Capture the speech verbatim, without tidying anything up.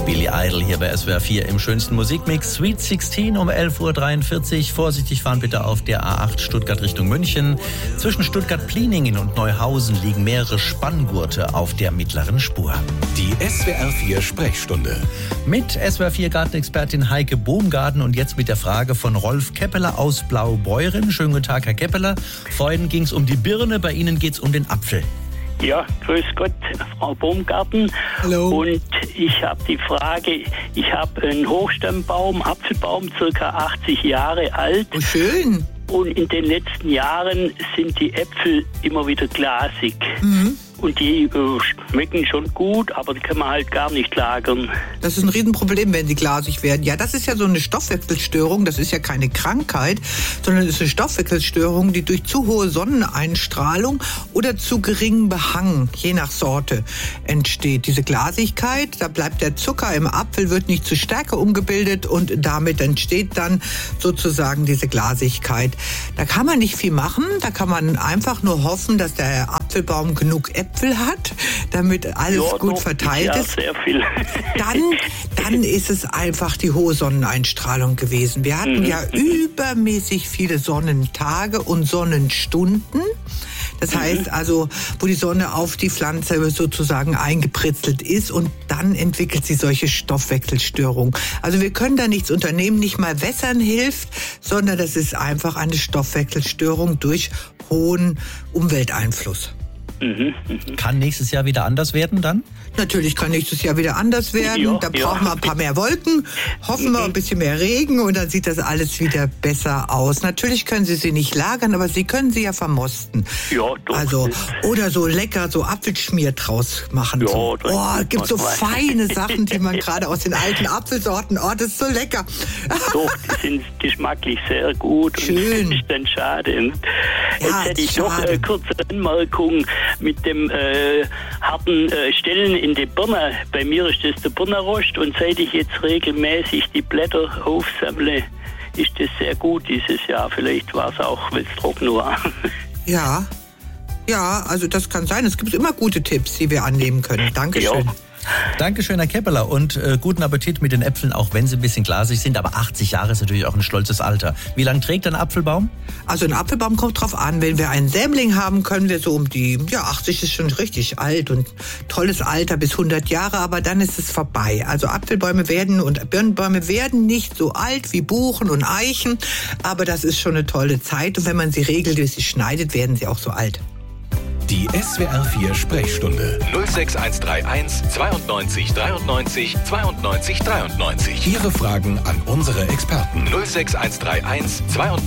Billy Idol hier bei S W R vier im schönsten Musikmix. Sweet sechzehn um elf Uhr dreiundvierzig. Vorsichtig fahren bitte auf der A acht Stuttgart Richtung München. Zwischen Stuttgart-Pliningen und Neuhausen liegen mehrere Spanngurte auf der mittleren Spur. Die S W R vier Sprechstunde. Mit S W R vier Gartenexpertin Heike Bohmgarten und jetzt mit der Frage von Rolf Keppeler aus Blaubeuren. Schönen guten Tag, Herr Keppeler. Vorhin ging es um die Birne, bei Ihnen geht es um den Apfel. Ja, grüß Gott, Frau Bohmgarten. Hallo. Und ich habe die Frage, ich habe einen Hochstammbaum, Apfelbaum, circa achtzig Jahre alt. Oh, schön. Und in den letzten Jahren sind die Äpfel immer wieder glasig. Mhm. Und die äh, schmecken schon gut, aber die kann man halt gar nicht lagern. Das ist ein Riesenproblem, wenn die glasig werden. Ja, das ist ja so eine Stoffwechselstörung. Das ist ja keine Krankheit, sondern es ist eine Stoffwechselstörung, die durch zu hohe Sonneneinstrahlung oder zu geringen Behang, je nach Sorte, entsteht. Diese Glasigkeit, da bleibt der Zucker im Apfel, wird nicht zu Stärke umgebildet und damit entsteht dann sozusagen diese Glasigkeit. Da kann man nicht viel machen. Da kann man einfach nur hoffen, dass der Apfelbaum genug Äpfel hat, damit alles ja, gut doch, verteilt ja, ist. Sehr viel. Dann, dann ist es einfach die hohe Sonneneinstrahlung gewesen. Wir hatten mhm. ja übermäßig viele Sonnentage und Sonnenstunden. Das mhm. heißt also, wo die Sonne auf die Pflanze sozusagen eingepritzelt ist und dann entwickelt sie solche Stoffwechselstörungen. Also wir können da nichts unternehmen, nicht mal wässern hilft, sondern das ist einfach eine Stoffwechselstörung durch hohen Umwelteinfluss. Mhm, mh. Kann nächstes Jahr wieder anders werden dann? Natürlich kann nächstes Jahr wieder anders werden. Ja, da ja. brauchen wir ein paar mehr Wolken, hoffen wir ein bisschen mehr Regen und dann sieht das alles wieder besser aus. Natürlich können Sie sie nicht lagern, aber Sie können sie ja vermosten. Ja, doch. Also, oder so lecker so Apfelschmier draus machen. Ja, so. das Oh, es gibt so manchmal. feine Sachen, die man gerade aus den alten Apfelsorten, oh, das ist so lecker. Doch, die sind geschmacklich sehr gut. Schön. Und das ist dann schade. Und jetzt Ja, hätte ich noch schade. eine kurze Anmerkung mit dem äh, harten äh, Stellen in der Birne. Bei mir ist das der Birnenrost und seit ich jetzt regelmäßig die Blätter aufsammle, ist das sehr gut dieses Jahr. Vielleicht war es auch, weil es trocken war. Ja, ja, also das kann sein. Es gibt immer gute Tipps, die wir annehmen können. Dankeschön. Ja. Dankeschön, Herr Keppeler, und äh, guten Appetit mit den Äpfeln, auch wenn sie ein bisschen glasig sind. Aber achtzig Jahre ist natürlich auch ein stolzes Alter. Wie lange trägt ein Apfelbaum? Also ein Apfelbaum kommt drauf an. Wenn wir einen Sämling haben, können wir so um die, ja, achtzig ist schon richtig alt und tolles Alter bis hundert Jahre, aber dann ist es vorbei. Also Apfelbäume werden und Birnbäume werden nicht so alt wie Buchen und Eichen, aber das ist schon eine tolle Zeit und wenn man sie regelmäßig schneidet, werden sie auch so alt. Die S W R vier Sprechstunde. null sechs eins drei eins zweiundneunzig dreiundneunzig zweiundneunzig dreiundneunzig. Ihre Fragen an unsere Experten. null sechs eins drei eins zweiundneunzig